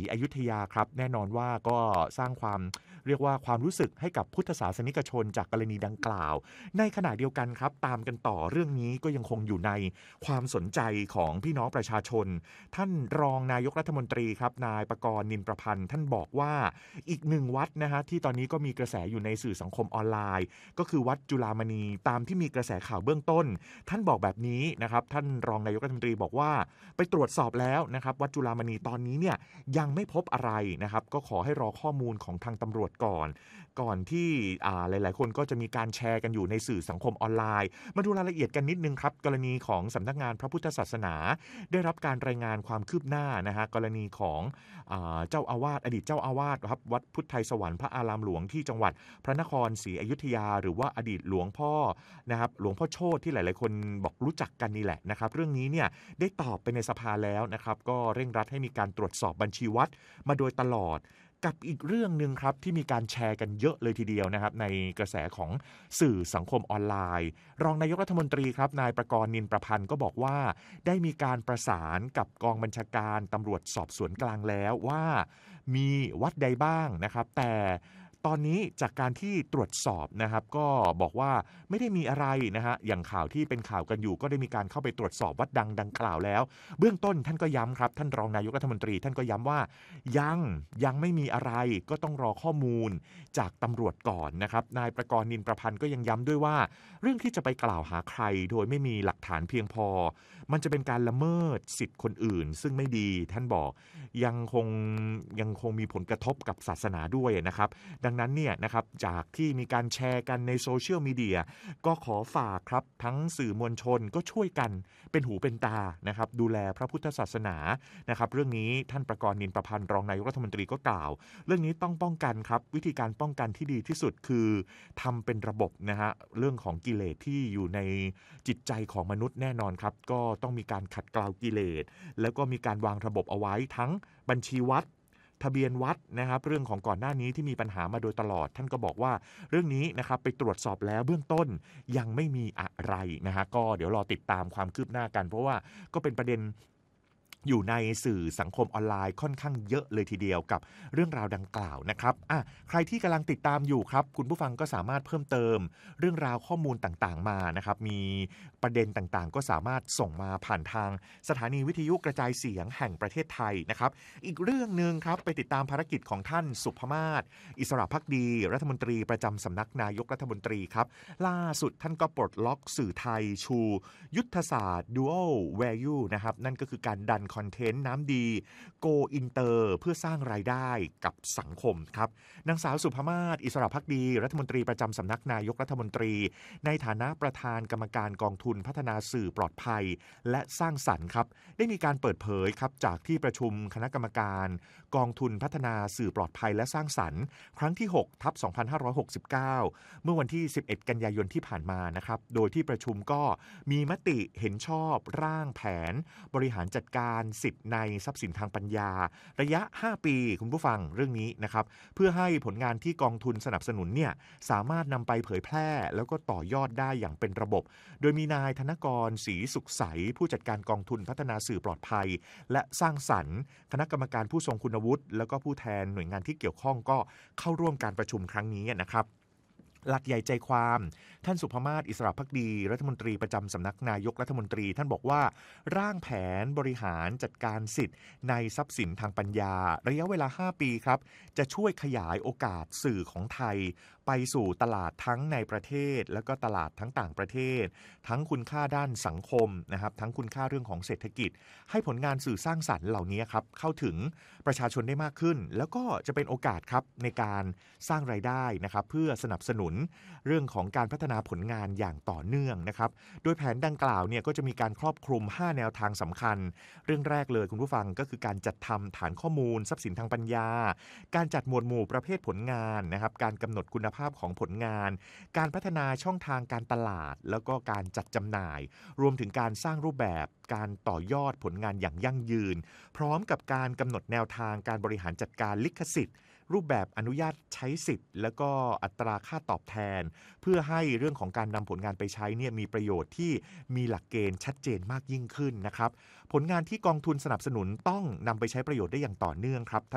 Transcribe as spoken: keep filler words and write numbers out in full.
อยุธยาครับแน่นอนว่าก็สร้างความเรียกว่าความรู้สึกให้กับพุทธศาสนิกชนจากกรณีดังกล่าวในขณะเดียวกันครับตามกันต่อเรื่องนี้ก็ยังคงอยู่ในความสนใจของพี่น้องประชาชนท่านรองนายกรัฐมนตรีครับนายปกรณ์นินประพันธ์ท่านบอกว่าอีกหนึ่งวัดนะฮะที่ตอนนี้ก็มีกระแสอยู่ในสื่อสังคมออนไลน์ก็คือวัดจุฬามณีตามที่มีกระแสข่าวเบื้องต้นท่านบอกแบบนี้นะครับท่านรองนายกรัฐมนตรีบอกว่าไปตรวจสอบแล้วนะครับวัดจุฬามณีตอนนี้เนี่ยยังไม่พบอะไรนะครับก็ขอให้รอข้อมูลของทางตำรวจก่อนก่อนที่อ่าหลายๆคนก็จะมีการแชร์กันอยู่ในสื่อสังคมออนไลน์มาดูรายละเอียดกันนิดนึงครับกรณีของสำนักงานพระพุทธศาสนาได้รับการรายงานความคืบหน้านะฮะกรณีของอ่าเจ้าอาวาสอดีตเจ้าอาวาสครับวัดพุทธไทยสวรรค์พระอารามหลวงที่จังหวัดพระนครศรีอยุธยาหรือว่าอดีตหลวงพ่อนะครับหลวงพ่อโชติที่หลายๆคนบอกรู้จักกันนี่แหละนะครับเรื่องนี้เนี่ยได้ตอบไปในสภาแล้วนะครับก็เร่งรัดให้มีการตรวจสอบบัญชีวัดมาโดยตลอดกับอีกเรื่องนึงครับที่มีการแชร์กันเยอะเลยทีเดียวนะครับในกระแสของสื่อสังคมออนไลน์รองนายกรัฐมนตรีครับนายประกรณ์นินประพันธ์ก็บอกว่าได้มีการประสานกับกองบัญชาการตำรวจสอบสวนกลางแล้วว่ามีวัดใดบ้างนะครับแต่ตอนนี้จากการที่ตรวจสอบนะครับก็บอกว่าไม่ได้มีอะไรนะฮะอย่างข่าวที่เป็นข่าวกันอยู่ก็ได้มีการเข้าไปตรวจสอบวัดดังดังกล่าวแล้วเบื้องต้นท่านก็ย้ำครับท่านรองนายกรัฐมนตรีท่านก็ย้ำว่ายังยังไม่มีอะไรก็ต้องรอข้อมูลจากตำรวจก่อนนะครับนายประกรณ์นินประพันธ์ก็ยังย้ำด้วยว่าเรื่องที่จะไปกล่าวหาใครโดยไม่มีหลักฐานเพียงพอมันจะเป็นการละเมิดสิทธิ์คนอื่นซึ่งไม่ดีท่านบอกยังคงยังคงมีผลกระทบกับศาสนาด้วยนะครับดังนั้นเนี่ยนะครับจากที่มีการแชร์กันในโซเชียลมีเดียก็ขอฝากครับทั้งสื่อมวลชนก็ช่วยกันเป็นหูเป็นตานะครับดูแลพระพุทธศาสนานะครับเรื่องนี้ท่านประกรณ์นินประพันธ์รองนายกรัฐมนตรีก็กล่าวเรื่องนี้ต้องป้องกันครับวิธีการป้องกันที่ดีที่สุดคือทำเป็นระบบนะฮะเรื่องของกิเลสที่อยู่ในจิตใจของมนุษย์แน่นอนครับก็ต้องมีการขัดเกลากิเลสแล้วก็มีการวางระบบเอาไว้ทั้งบัญชีวัดทะเบียนวัดนะครับเรื่องของก่อนหน้านี้ที่มีปัญหามาโดยตลอดท่านก็บอกว่าเรื่องนี้นะครับไปตรวจสอบแล้วเบื้องต้นยังไม่มีอะไรนะฮะก็เดี๋ยวรอติดตามความคืบหน้ากันเพราะว่าก็เป็นประเด็นอยู่ในสื่อสังคมออนไลน์ค่อนข้างเยอะเลยทีเดียวกับเรื่องราวดังกล่าวนะครับอ่ะใครที่กำลังติดตามอยู่ครับคุณผู้ฟังก็สามารถเพิ่มเติมเรื่องราวข้อมูลต่างๆมานะครับมีประเด็นต่างๆก็สามารถส่งมาผ่านทางสถานีวิทยุกระจายเสียงแห่งประเทศไทยนะครับอีกเรื่องนึงครับไปติดตามภารกิจของท่านสุภมาศอิสระภักดีรัฐมนตรีประจำสำนักนายกรัฐมนตรีครับล่าสุดท่านก็ปลดล็อกสื่อไทยชูยุทธศาสตร์ Dual Value นะครับนั่นก็คือการดันคอนเทนต์น้ำดี Go Inter เพื่อสร้างรายได้กับสังคมครับนางสาวสุภมาศอิสระภักดีรัฐมนตรีประจำสำนักนายกรัฐมนตรีในฐานะประธานกรรมการกองทุนพัฒนาสื่อปลอดภัยและสร้างสรรค์ครับได้มีการเปิดเผยครับจากที่ประชุมคณะกรรมการกองทุนพัฒนาสื่อปลอดภัยและสร้างสรรค์ครั้งที่หกทับสองพันห้าร้อยหกสิบเก้าเมื่อวันที่สิบเอ็ดกันยายนที่ผ่านมานะครับโดยที่ประชุมก็มีมติเห็นชอบร่างแผนบริหารจัดการสิทธิ์ในทรัพย์สินทางปัญญาระยะห้าปีคุณผู้ฟังเรื่องนี้นะครับเพื่อให้ผลงานที่กองทุนสนับสนุนเนี่ยสามารถนำไปเผยแพร่แล้วก็ต่อยอดได้อย่างเป็นระบบโดยมีนายธนกรศรีสุขใสผู้จัดการกองทุนพัฒนาสื่อปลอดภัยและสร้างสรรค์คณะกรรมการผู้ทรงคุณวุฒิแล้วก็ผู้แทนหน่วยงานที่เกี่ยวข้องก็เข้าร่วมการประชุมครั้งนี้นะครับหลักใหญ่ใจความท่านสุภมาศอิสระภักดีรัฐมนตรีประจำสำนักนายกรัฐมนตรีท่านบอกว่าร่างแผนบริหารจัดการสิทธิ์ในทรัพย์สินทางปัญญาระยะเวลาห้าปีครับจะช่วยขยายโอกาสสื่อของไทยไปสู่ตลาดทั้งในประเทศแล้วก็ตลาดทั้งต่างประเทศทั้งคุณค่าด้านสังคมนะครับทั้งคุณค่าเรื่องของเศรษฐกิจให้ผลงานสื่อสร้างสรรค์เหล่านี้ครับเข้าถึงประชาชนได้มากขึ้นแล้วก็จะเป็นโอกาสครับในการสร้างรายได้นะครับเพื่อสนับสนุนเรื่องของการพัฒนาผลงานอย่างต่อเนื่องนะครับโดยแผนดังกล่าวเนี่ยก็จะมีการครอบคลุมห้าแนวทางสำคัญเรื่องแรกเลยคุณผู้ฟังก็คือการจัดทำฐานข้อมูลทรัพย์สินทางปัญญาการจัดหมวดหมู่ประเภทผลงานนะครับการกำหนดคุณภาพของผลงานการพัฒนาช่องทางการตลาดแล้วก็การจัดจำหน่ายรวมถึงการสร้างรูปแบบการต่อยอดผลงานอย่างยั่งยืนพร้อมกับการกำหนดแนวทางการบริหารจัดการลิขสิทธิ์รูปแบบอนุญาตใช้สิทธิ์แล้วก็อัตราค่าตอบแทนเพื่อให้เรื่องของการนำผลงานไปใช้เนี่ยมีประโยชน์ที่มีหลักเกณฑ์ชัดเจนมากยิ่งขึ้นนะครับผลงานที่กองทุนสนับสนุนต้องนำไปใช้ประโยชน์ได้อย่างต่อเนื่องครับ